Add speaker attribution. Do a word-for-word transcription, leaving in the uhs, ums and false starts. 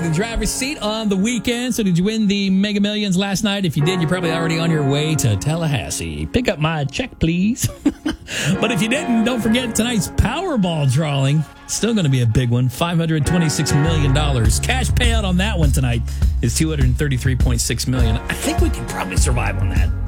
Speaker 1: The driver's seat on the weekend. So did you win the Mega Millions last night? If you did, you're probably already on your way to Tallahassee. Pick up my check, please. But if you didn't, don't forget tonight's Powerball drawing. Still going to be a big one. five hundred twenty-six million dollars. Cash payout on that one tonight is two hundred thirty-three point six million dollars. I think we can probably survive on that.